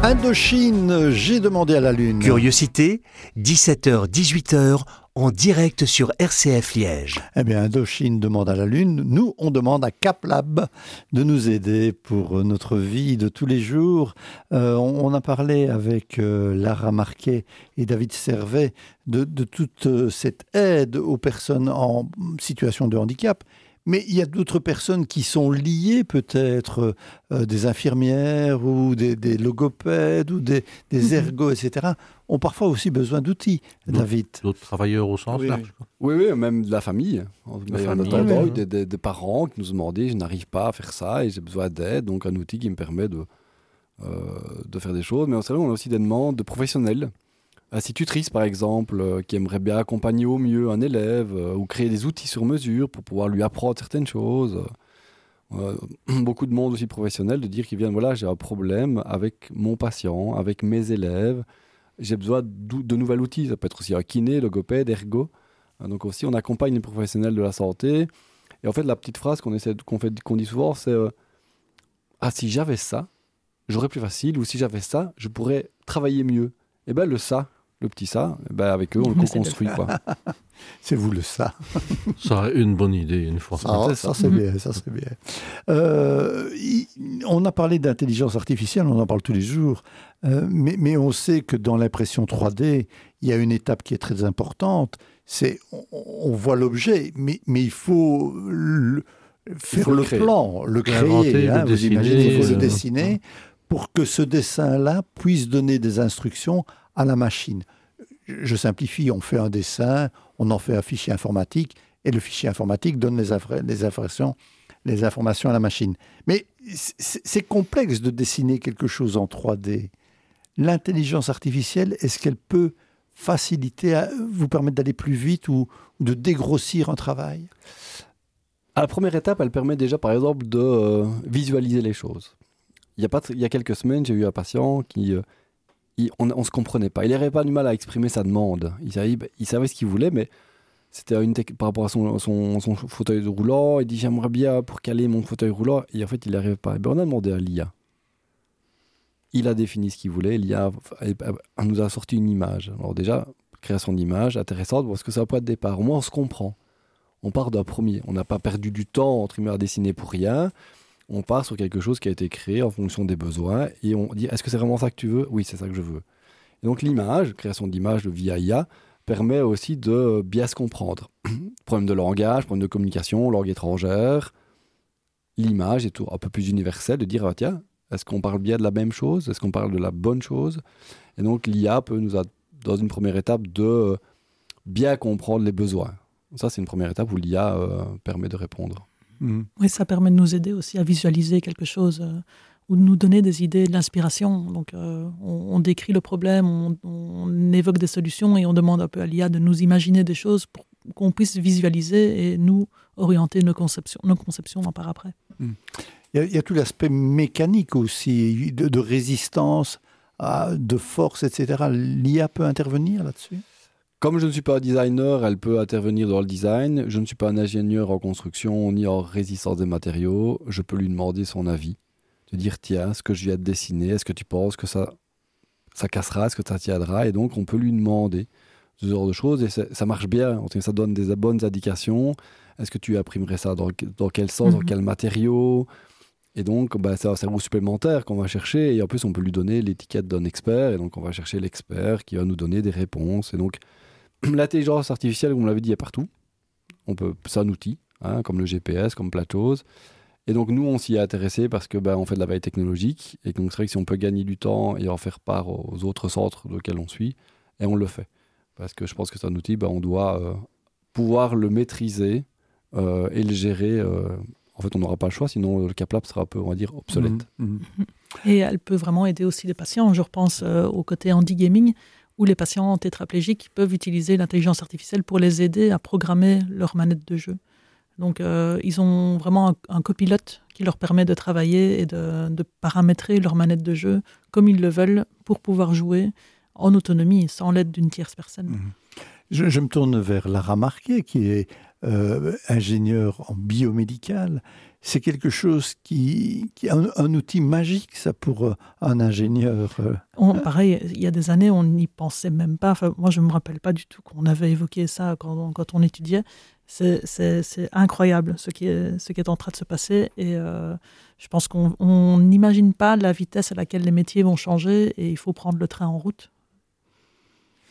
Indochine, j'ai demandé à la Lune. Curiosité, 17h, 18h, en direct sur RCF Liège. Eh bien, Indochine demande à la Lune. Nous, on demande à CapLab de nous aider pour notre vie de tous les jours. On a parlé avec Lara Marquet et David Servet de toute cette aide aux personnes en situation de handicap. Mais il y a d'autres personnes qui sont liées, peut-être des infirmières ou des logopèdes ou des ergots, etc., ont parfois aussi besoin d'outils, David. D'autres travailleurs au sens large. Oui, même de la famille. On a notamment eu des parents qui nous ont demandé « je n'arrive pas à faire ça et j'ai besoin d'aide », donc un outil qui me permet de faire des choses. Mais on a aussi des demandes de professionnels. Institutrices, par exemple, qui aimeraient bien accompagner au mieux un élève ou créer des outils sur mesure pour pouvoir lui apprendre certaines choses. Beaucoup de monde aussi professionnel de dire qu'ils viennent, voilà, j'ai un problème avec mon patient, avec mes élèves, j'ai besoin de nouveaux outils. Ça peut être aussi un kiné, logopède, ergo. Donc aussi, on accompagne les professionnels de la santé. Et en fait, la petite phrase qu'on dit souvent, c'est ah, si j'avais ça, j'aurais plus facile, ou si j'avais ça, je pourrais travailler mieux. Et bien, le petit ça, avec eux, on le co-construit. C'est vous le ça. Ça a une bonne idée, une fois. Ça c'est bien, ça c'est bien. On a parlé d'intelligence artificielle, on en parle tous les jours, mais on sait que dans l'impression 3D, il y a une étape qui est très importante, c'est on voit l'objet, mais il faut faire le plan, le créer, vous imaginez, il faut le dessiner pour que ce dessin-là puisse donner des instructions à la machine. Je simplifie, on fait un dessin, on en fait un fichier informatique, et le fichier informatique donne les informations à la machine. Mais c'est complexe de dessiner quelque chose en 3D. L'intelligence artificielle, est-ce qu'elle peut faciliter, vous permettre d'aller plus vite ou de dégrossir un travail ? À la première étape, elle permet déjà, par exemple, de visualiser les choses. Il y a quelques semaines, j'ai eu un patient qui... on ne se comprenait pas. Il n'avait pas du mal à exprimer sa demande. Il savait ce qu'il voulait, mais c'était par rapport à son fauteuil roulant. Il dit « j'aimerais bien pour caler mon fauteuil roulant ». Et en fait, il n'y arrivait pas. Et on a demandé à l'IA. Il a défini ce qu'il voulait. L'IA nous a sorti une image. Alors déjà, création d'image intéressante parce que c'est un point de départ. Au moins, on se comprend. On part d'un premier. On n'a pas perdu du temps entre guillemets à dessiner pour rien. On part sur quelque chose qui a été créé en fonction des besoins et on dit « est-ce que c'est vraiment ça que tu veux ?» Oui, c'est ça que je veux. Et donc l'image, création d'image via IA, permet aussi de bien se comprendre. Problème de langage, problème de communication, langue étrangère. L'image est un peu plus universelle, de dire « tiens, est-ce qu'on parle bien de la même chose ? Est-ce qu'on parle de la bonne chose ?» Et donc l'IA peut dans une première étape, de bien comprendre les besoins. Ça, c'est une première étape où l'IA permet de répondre. Oui, ça permet de nous aider aussi à visualiser quelque chose ou de nous donner des idées, de l'inspiration. Donc, on décrit le problème, on évoque des solutions et on demande un peu à l'IA de nous imaginer des choses pour qu'on puisse visualiser et nous orienter nos conceptions par après. Il y a tout l'aspect mécanique aussi, de résistance, de force, etc. L'IA peut intervenir là-dessus ? Comme je ne suis pas un designer, elle peut intervenir dans le design. Je ne suis pas un ingénieur en construction ni en résistance des matériaux. Je peux lui demander son avis. De dire, tiens, ce que je viens de dessiner, est-ce que tu penses que ça cassera, est-ce que ça tiendra ? Et donc, on peut lui demander ce genre de choses. Et ça marche bien. Ça donne des bonnes indications. Est-ce que tu imprimerais ça dans quel sens, dans quel matériau ? Et donc, c'est un cerveau supplémentaire qu'on va chercher. Et en plus, on peut lui donner l'étiquette d'un expert. Et donc, on va chercher l'expert qui va nous donner des réponses. Et donc, l'intelligence artificielle, comme on l'avait dit, est partout. C'est un outil, comme le GPS, comme plein de choses. Et donc, nous, on s'y est intéressé parce que on fait de la veille technologique. Et donc, c'est vrai que si on peut gagner du temps et en faire part aux autres centres auxquels on suit, et on le fait. Parce que je pense que c'est un outil, on doit pouvoir le maîtriser et le gérer. En fait, on n'aura pas le choix, sinon le CapLab sera un peu, on va dire, obsolète. Et elle peut vraiment aider aussi les patients. Je repense au côté handi-gaming, où les patients tétraplégiques peuvent utiliser l'intelligence artificielle pour les aider à programmer leur manette de jeu. Donc, ils ont vraiment un copilote qui leur permet de travailler et de paramétrer leur manette de jeu comme ils le veulent pour pouvoir jouer en autonomie, sans l'aide d'une tierce personne. Je me tourne vers Lara Marquet, qui est ingénieure en biomédical. C'est quelque chose qui est un outil magique, ça, pour un ingénieur. Pareil, il y a des années, on n'y pensait même pas. Enfin, moi, je ne me rappelle pas du tout qu'on avait évoqué ça quand on étudiait. C'est incroyable ce qui est en train de se passer. Et je pense qu'on n'imagine pas la vitesse à laquelle les métiers vont changer et il faut prendre le train en route. Lucien ?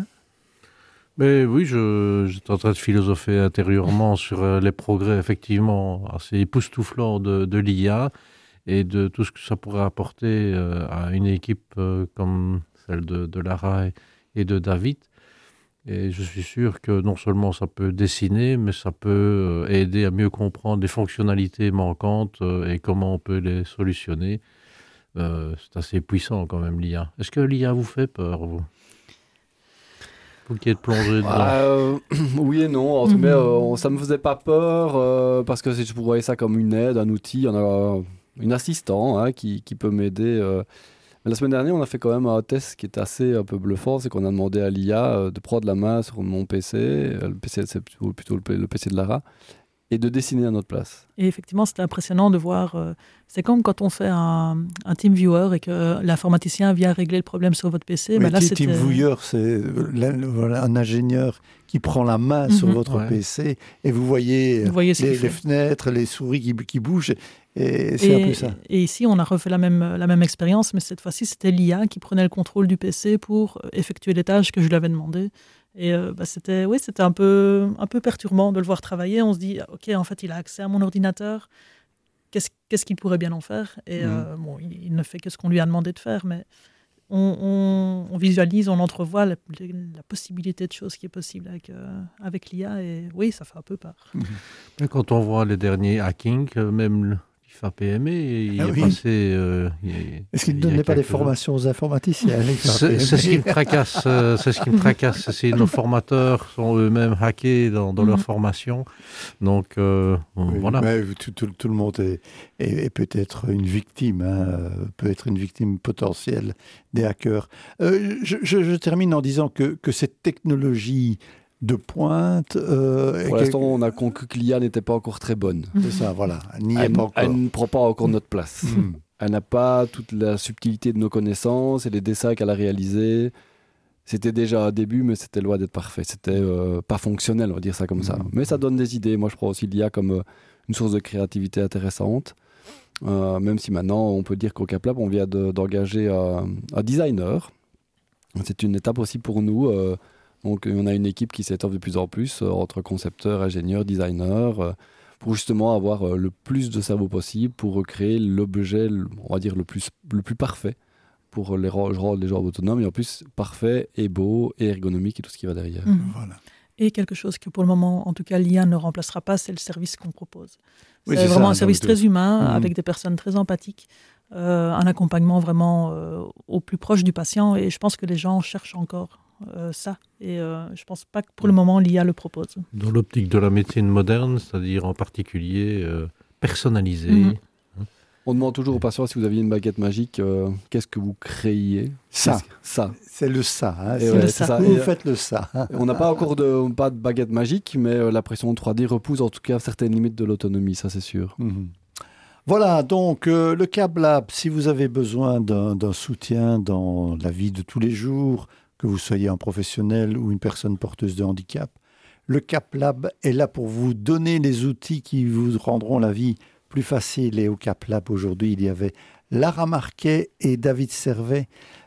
Mais oui, j'étais en train de philosopher intérieurement sur les progrès effectivement assez époustouflants de l'IA et de tout ce que ça pourrait apporter à une équipe comme celle de Lara et de David. Et je suis sûr que non seulement ça peut dessiner, mais ça peut aider à mieux comprendre les fonctionnalités manquantes et comment on peut les solutionner. C'est assez puissant quand même, l'IA. Est-ce que l'IA vous fait peur, vous qui êtes plongé dedans? Oui et non. En tout cas, ça me faisait pas peur parce que je voyais ça comme une aide, un outil. On a une assistant qui peut m'aider. Mais la semaine dernière, on a fait quand même un test qui était assez un peu bluffant. C'est qu'on a demandé à l'IA de prendre la main sur mon PC, le PC c'est plutôt le PC de Lara, et de dessiner à notre place. Et effectivement, c'était impressionnant de voir. C'est comme quand on fait un TeamViewer et que l'informaticien vient régler le problème sur votre PC. Mais là, TeamViewer, c'est un ingénieur qui prend la main sur votre PC et vous voyez les fenêtres, les souris qui bougent. Et c'est un peu ça. Et ici, on a refait la même expérience, mais cette fois-ci, c'était l'IA qui prenait le contrôle du PC pour effectuer les tâches que je lui avais demandées. Et c'était un peu perturbant de le voir travailler. On se dit, OK, en fait, il a accès à mon ordinateur. Qu'est-ce qu'il pourrait bien en faire? Et il ne fait que ce qu'on lui a demandé de faire, mais on visualise, on entrevoit la possibilité de choses qui est possible avec l'IA. Et oui, ça fait un peu peur. Mais quand on voit les derniers hackings, même l'IFAPME, il est passé... Est-ce qu'il ne donnait pas des formations aux informaticiens? C'est ce qui me tracasse. C'est nos formateurs sont eux-mêmes hackés dans leur formation. Donc, voilà. Mais tout le monde est peut-être une victime, peut être une victime potentielle des hackers. Je termine en disant que cette technologie de pointe... Pour l'instant, on a conclu que l'IA n'était pas encore très bonne. C'est ça, voilà. Elle ne prend pas encore notre place. Elle n'a pas toute la subtilité de nos connaissances et les dessins qu'elle a réalisés. C'était déjà un début, mais c'était loin d'être parfait. C'était pas fonctionnel, on va dire ça comme ça. Mais ça donne des idées. Moi, je prends aussi l'IA comme une source de créativité intéressante. Même si maintenant, on peut dire qu'au CapLab, on vient d'engager un designer. C'est une étape aussi pour nous. Donc, on a une équipe qui s'étoffe de plus en plus entre concepteurs, ingénieurs, designers, pour justement avoir le plus de cerveau possible pour recréer l'objet, on va dire, le plus parfait pour les rendre les gens autonomes, et en plus parfait et beau et ergonomique et tout ce qui va derrière. Voilà. Et quelque chose que pour le moment, en tout cas, l'IA ne remplacera pas, c'est le service qu'on propose. Oui, c'est vraiment un service très humain, avec des personnes très empathiques, un accompagnement vraiment au plus proche du patient, et je pense que les gens cherchent encore ça. Et je pense pas que pour le moment l'IA le propose. Dans l'optique de la médecine moderne, c'est-à-dire en particulier personnalisée. On demande toujours aux patients si vous aviez une baguette magique, qu'est-ce que vous créiez? Ça. C'est le ça. C'est ça. Vous faites le ça. On n'a pas encore pas de baguette magique, mais la pression 3D repousse en tout cas certaines limites de l'autonomie, ça c'est sûr. Voilà, donc le CapLab, si vous avez besoin d'un soutien dans la vie de tous les jours, que vous soyez un professionnel ou une personne porteuse de handicap, le CapLab est là pour vous donner les outils qui vous rendront la vie plus facile. Et au CapLab, aujourd'hui, il y avait Lara Marquet et David Servet.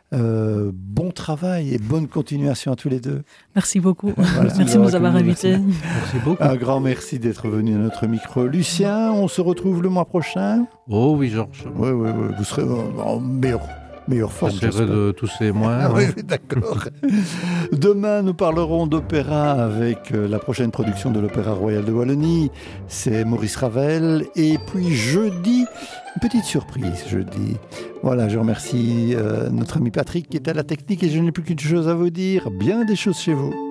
Bon travail et bonne continuation à tous les deux. Merci beaucoup. Merci de nous avoir invités. Merci beaucoup. Un grand merci d'être venu à notre micro. Lucien, on se retrouve le mois prochain. Oh oui, Georges. Oui. Vous serez en meilleure forme. J'essaierai de tousser moins. Oui, d'accord. Demain, nous parlerons d'opéra avec la prochaine production de l'Opéra Royal de Wallonie. C'est Maurice Ravel. Et puis jeudi, une petite surprise jeudi. Voilà, je remercie notre ami Patrick qui est à la technique et je n'ai plus qu'une chose à vous dire. Bien des choses chez vous.